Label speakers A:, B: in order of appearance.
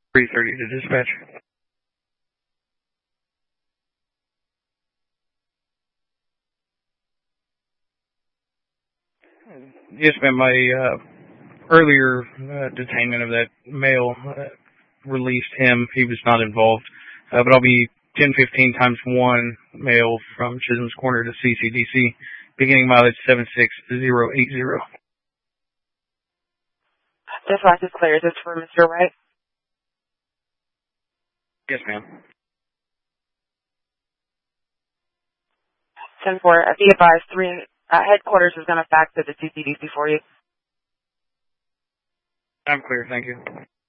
A: 330 to dispatch. Yes, ma'am. My earlier detainment of that male released him. He was not involved. But I'll be 1015 times 1 male from Chisholm's Corner to CCDC, beginning mileage 76080.
B: Dispatch is clear. Is this for Mr. Wright?
A: Yes, ma'am.
B: 10-4. Be advised, headquarters is going to fax it to CCDC for you.
A: I'm clear. Thank you.